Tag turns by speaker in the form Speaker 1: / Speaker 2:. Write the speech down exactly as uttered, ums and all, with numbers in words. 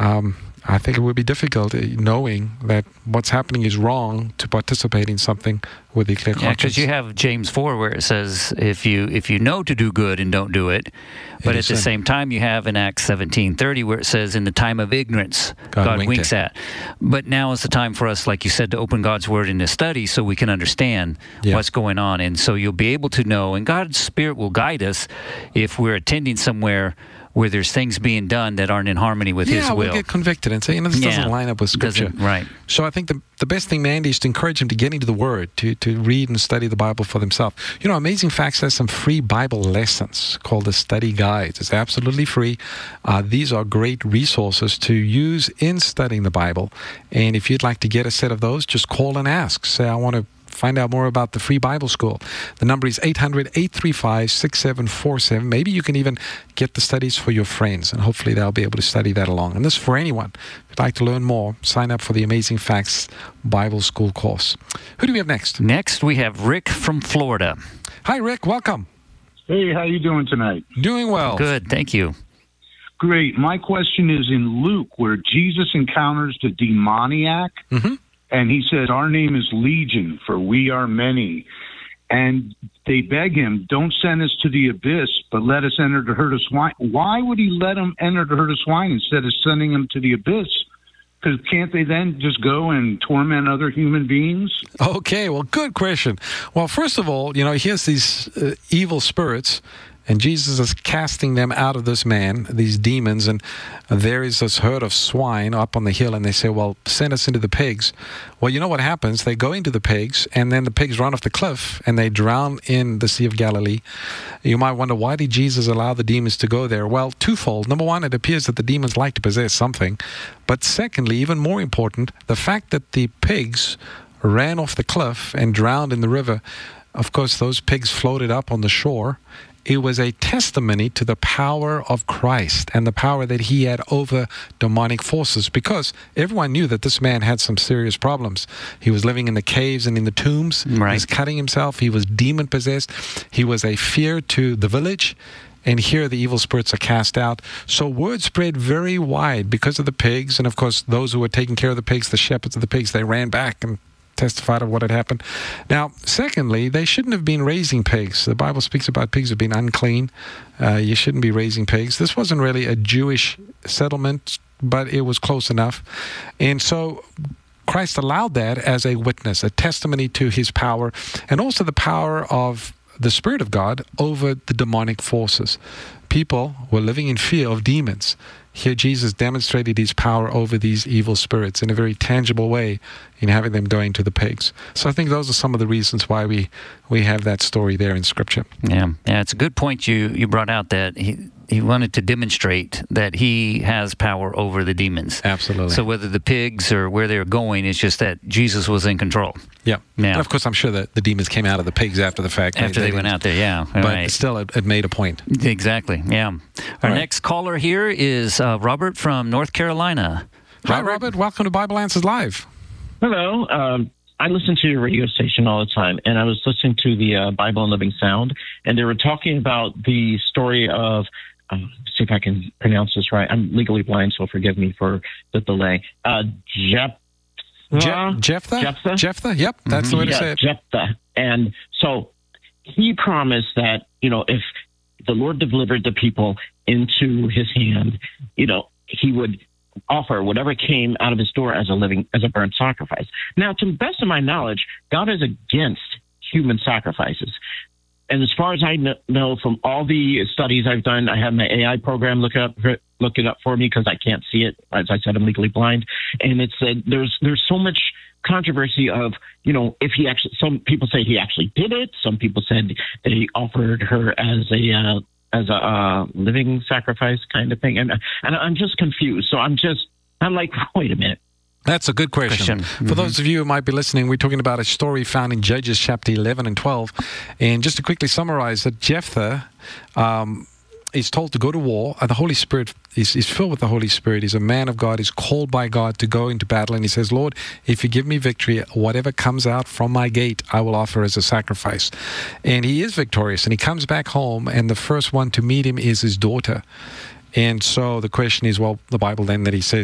Speaker 1: um, I think it would be difficult uh, knowing that what's happening is wrong to participate in something with a clear
Speaker 2: Yeah,
Speaker 1: conscience.
Speaker 2: because you have James four where it says if you if you know to do good and don't do it, but
Speaker 1: It
Speaker 2: at
Speaker 1: is
Speaker 2: the
Speaker 1: sin.
Speaker 2: same time you have in Acts seventeen thirty where it says in the time of ignorance
Speaker 1: God
Speaker 2: God,
Speaker 1: winked
Speaker 2: winks at. But now is the time for us, like you said, to open God's Word in a study so we can understand
Speaker 1: Yeah.
Speaker 2: what's going on. And so you'll be able to know, and God's Spirit will guide us if we're attending somewhere where there's things being done that aren't in harmony with
Speaker 1: yeah,
Speaker 2: His will.
Speaker 1: we'll get convicted and say, you know, this doesn't
Speaker 2: Yeah.
Speaker 1: line up with Scripture.
Speaker 2: Doesn't- right.
Speaker 1: So I think the, the best thing, Mandy, is to encourage him to get into the Word, to, to read and study the Bible for themselves. You know, Amazing Facts has some free Bible lessons called the Study Guides. It's absolutely free. Uh, these are great resources to use in studying the Bible. And if you'd like to get a set of those, just call and ask. Say, I want to find out more about the free Bible school. The number is eight hundred, eight three five, six seven four seven. Maybe you can even get the studies for your friends, and hopefully they'll be able to study that along. And this is for anyone. If you'd like to learn more, sign up for the Amazing Facts Bible School course. Who do we have next?
Speaker 2: Next, we have Rick from Florida.
Speaker 1: Hi, Rick. Welcome.
Speaker 3: Hey, how you doing tonight?
Speaker 1: Doing well.
Speaker 2: Good, thank you.
Speaker 3: Great. My question is in Luke, where Jesus encounters the demoniac,
Speaker 1: Mm-hmm.
Speaker 3: and he says, our name is Legion, for we are many. And they beg him, don't send us to the abyss, but let us enter the herd of swine. Why would he let them enter the herd of swine instead of sending them to the abyss? Because can't they then just go and torment other human beings?
Speaker 1: Okay, well, good question. Well, first of all, you know, here's these uh, evil spirits, and Jesus is casting them out of this man, these demons, and there is this herd of swine up on the hill, and they say, well, send us into the pigs. Well, you know what happens? They go into the pigs, and then the pigs run off the cliff, and they drown in the Sea of Galilee. You might wonder, why did Jesus allow the demons to go there? Well, twofold. Number one, it appears that the demons like to possess something. But secondly, even more important, the fact that the pigs ran off the cliff and drowned in the river, of course, those pigs floated up on the shore. It was a testimony to the power of Christ and the power that he had over demonic forces, because everyone knew that this man had some serious problems. He was living in the caves and in the tombs.
Speaker 2: Right.
Speaker 1: He was cutting himself. He was demon-possessed. He was a fear to the village. And here the evil spirits are cast out. So word spread very wide because of the pigs. And, of course, those who were taking care of the pigs, the shepherds of the pigs, they ran back and testified of what had happened. Now, secondly, they shouldn't have been raising pigs. The Bible speaks about pigs as being unclean. Uh, you shouldn't be raising pigs. This wasn't really a Jewish settlement, but it was close enough. And so Christ allowed that as a witness, a testimony to his power, and also the power of the Spirit of God over the demonic forces. People were living in fear of demons. Here Jesus demonstrated his power over these evil spirits in a very tangible way in having them going to the pigs. So I think those are some of the reasons why we, we have that story there in Scripture.
Speaker 2: Yeah, yeah, it's a good point you, you brought out, that he, he wanted to demonstrate that he has power over the demons.
Speaker 1: Absolutely.
Speaker 2: So whether the pigs or where they're going, it's just that Jesus was in control.
Speaker 1: Yeah.
Speaker 2: Yeah.
Speaker 1: And of course, I'm sure that the demons came out of the pigs after the fact.
Speaker 2: After they,
Speaker 1: they
Speaker 2: went
Speaker 1: didn't-
Speaker 2: out there, yeah.
Speaker 1: But
Speaker 2: right.
Speaker 1: still, it, it made a point.
Speaker 2: Exactly, yeah. Our
Speaker 1: right.
Speaker 2: next caller here is uh, Robert from North Carolina.
Speaker 1: Hi, Robert. Welcome to Bible Answers Live.
Speaker 4: Hello. Um, I listen to your radio station all the time, and I was listening to the uh, Bible and Living Sound, and they were talking about the story of, um, see if I can pronounce this right. I'm legally blind, so forgive me for the delay. Uh, Jep-
Speaker 1: Je- Jephthah?
Speaker 4: Jephthah?
Speaker 1: Jephthah, yep. That's the way to
Speaker 4: yeah,
Speaker 1: say it.
Speaker 4: Jephthah. And so he promised that, you know, if the Lord delivered the people into his hand, you know, he would offer whatever came out of his door as a living, as a burnt sacrifice. Now, to the best of my knowledge, God is against human sacrifices. And as far as I kn- know from all the studies I've done, I have my A I program look up look it up for me because I can't see it. As I said, I'm legally blind, and it's uh, there's there's so much controversy of, you know, if he actually. Some people say he actually did it. Some people said they offered her as a uh, as a uh, living sacrifice kind of thing, and and I'm just confused. So I'm just I'm like, wait a minute.
Speaker 1: That's a good question.
Speaker 2: Question.
Speaker 1: For
Speaker 2: Mm-hmm.
Speaker 1: those of you who might be listening, we're talking about a story found in Judges chapter eleven and twelve. And just to quickly summarize that, Jephthah um, is told to go to war. And the Holy Spirit is, is filled with the Holy Spirit. He's a man of God. He's called by God to go into battle. And he says, Lord, if you give me victory, whatever comes out from my gate, I will offer as a sacrifice. And he is victorious. And he comes back home, and the first one to meet him is his daughter. And so the question is, well, the Bible then that he says,